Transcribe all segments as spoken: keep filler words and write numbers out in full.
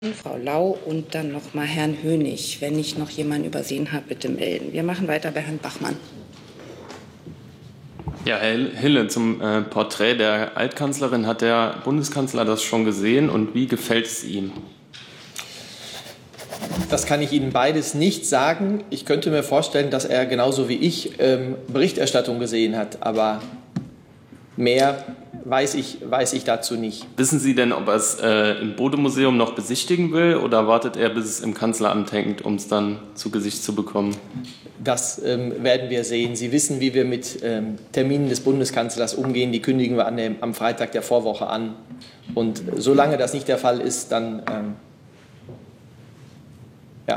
Frau Lau und dann noch mal Herrn Hönig. Wenn ich noch jemanden übersehen habe, bitte melden. Wir machen weiter bei Herrn Bachmann. Ja, Herr Hille, zum äh, Porträt der Altkanzlerin. Hat der Bundeskanzler das schon gesehen und wie gefällt es ihm? Das kann ich Ihnen beides nicht sagen. Ich könnte mir vorstellen, dass er genauso wie ich ähm, Berichterstattung gesehen hat, aber mehr weiß ich, weiß ich dazu nicht. Wissen Sie denn, ob er es äh, im Bode-Museum noch besichtigen will oder wartet er, bis es im Kanzleramt hängt, um es dann zu Gesicht zu bekommen? Das ähm, werden wir sehen. Sie wissen, wie wir mit ähm, Terminen des Bundeskanzlers umgehen. Die kündigen wir an dem, am Freitag der Vorwoche an. Und solange das nicht der Fall ist, dann ähm, ja.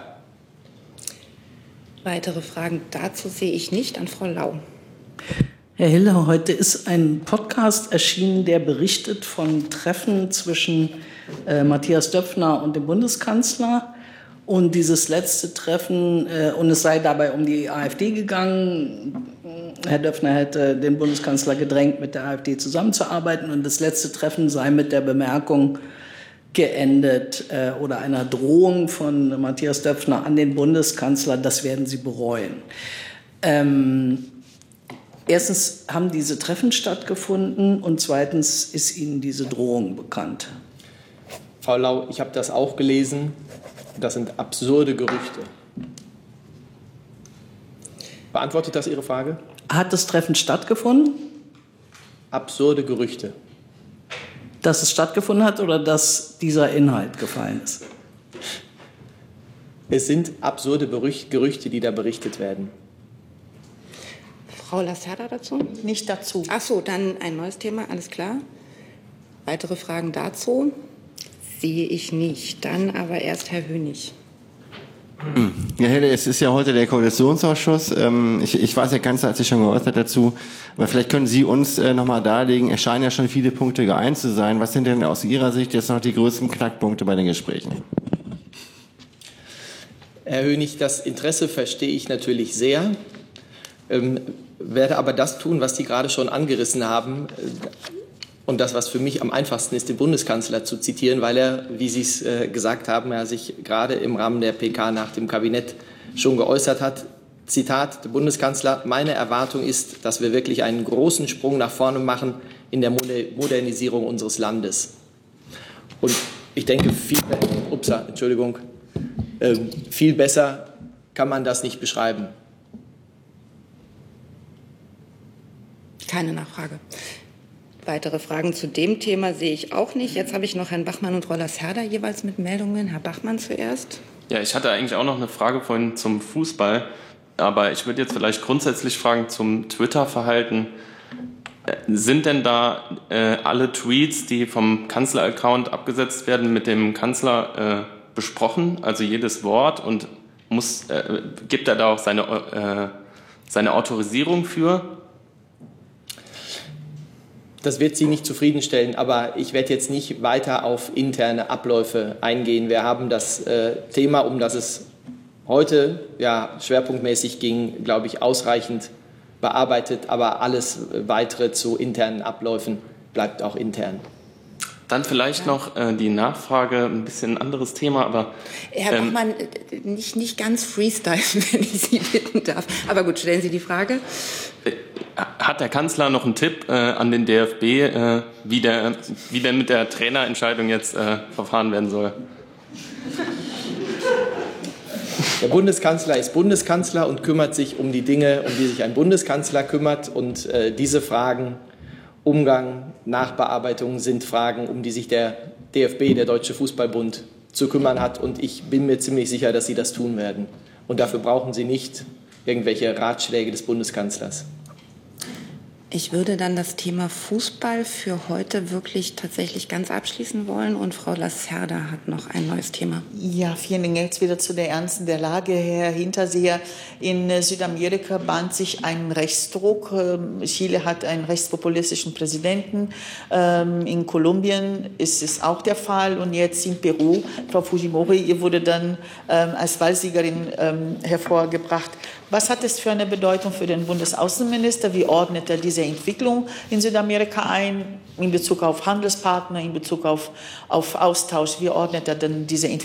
Weitere Fragen dazu sehe ich nicht. An Frau Lau. Herr Hille, heute ist ein Podcast erschienen, der berichtet von Treffen zwischen äh, Matthias Döpfner und dem Bundeskanzler. Und dieses letzte Treffen, äh, und es sei dabei um die AfD gegangen. Herr Döpfner hätte den Bundeskanzler gedrängt, mit der AfD zusammenzuarbeiten. Und das letzte Treffen sei mit der Bemerkung geendet äh, oder einer Drohung von Matthias Döpfner an den Bundeskanzler, das werden Sie bereuen. Ähm, Erstens haben diese Treffen stattgefunden und zweitens ist Ihnen diese Drohung bekannt. Frau Lau, ich habe das auch gelesen. Das sind absurde Gerüchte. Beantwortet das Ihre Frage? Hat das Treffen stattgefunden? Absurde Gerüchte. Dass es stattgefunden hat oder dass dieser Inhalt gefallen ist? Es sind absurde Gerüchte, die da berichtet werden. Frau Lacerda dazu? Nicht dazu. Ach so, dann ein neues Thema, alles klar. Weitere Fragen dazu sehe ich nicht. Dann aber erst Herr Hönig. Ja, Helle, es ist ja heute der Koalitionsausschuss. Ich, ich weiß, der Kanzler hat sich schon geäußert dazu. Aber vielleicht können Sie uns noch mal darlegen, es scheinen ja schon viele Punkte geeint zu sein. Was sind denn aus Ihrer Sicht jetzt noch die größten Knackpunkte bei den Gesprächen? Herr Hönig, das Interesse verstehe ich natürlich sehr. Ähm, werde aber das tun, was Sie gerade schon angerissen haben und das, was für mich am einfachsten ist, den Bundeskanzler zu zitieren, weil er, wie Sie es äh, gesagt haben, er sich gerade im Rahmen der P K nach dem Kabinett schon geäußert hat. Zitat, der Bundeskanzler, meine Erwartung ist, dass wir wirklich einen großen Sprung nach vorne machen in der Modernisierung unseres Landes. Und ich denke, viel, upsa, Entschuldigung, äh, viel besser kann man das nicht beschreiben. Keine Nachfrage. Weitere Fragen zu dem Thema sehe ich auch nicht. Jetzt habe ich noch Herrn Bachmann und Frau Lacerda jeweils mit Meldungen. Herr Bachmann zuerst. Ja, ich hatte eigentlich auch noch eine Frage vorhin zum Fußball. Aber ich würde jetzt vielleicht grundsätzlich fragen zum Twitter-Verhalten. Sind denn da äh, alle Tweets, die vom Kanzler-Account abgesetzt werden, mit dem Kanzler äh, besprochen? Also jedes Wort? Und muss, äh, gibt er da auch seine, äh, seine Autorisierung für? Das wird Sie nicht zufriedenstellen, aber ich werde jetzt nicht weiter auf interne Abläufe eingehen. Wir haben das äh, Thema, um das es heute ja, schwerpunktmäßig ging, glaube ich, ausreichend bearbeitet. Aber alles Weitere zu internen Abläufen bleibt auch intern. Dann vielleicht noch äh, die Nachfrage, ein bisschen ein anderes Thema, aber... Herr ähm, Bachmann, nicht, nicht ganz Freestyle, wenn ich Sie bitten darf. Aber gut, stellen Sie die Frage. Hat der Kanzler noch einen Tipp äh, an den D F B, äh, wie, der, wie denn mit der Trainerentscheidung jetzt äh, verfahren werden soll? Der Bundeskanzler ist Bundeskanzler und kümmert sich um die Dinge, um die sich ein Bundeskanzler kümmert. Und äh, diese Fragen, Umgang, Nachbearbeitung, sind Fragen, um die sich der D F B, der Deutsche Fußballbund, zu kümmern hat. Und ich bin mir ziemlich sicher, dass Sie das tun werden. Und dafür brauchen Sie nicht irgendwelche Ratschläge des Bundeskanzlers. Ich würde dann das Thema Fußball für heute wirklich tatsächlich ganz abschließen wollen. Und Frau Lacerda hat noch ein neues Thema. Ja, vielen Dank. Jetzt wieder zu der Ernsten der Lage, Herr Hinterseher. In Südamerika bahnt sich ein Rechtsdruck. Chile hat einen rechtspopulistischen Präsidenten. In Kolumbien ist es auch der Fall. Und jetzt in Peru, Frau Fujimori, ihr wurde dann als Wahlsiegerin hervorgebracht. Was hat es für eine Bedeutung für den Bundesaußenminister? Wie ordnet er diese Entwicklung in Südamerika ein, in Bezug auf Handelspartner, in Bezug auf, auf Austausch? Wie ordnet er denn diese Entwicklung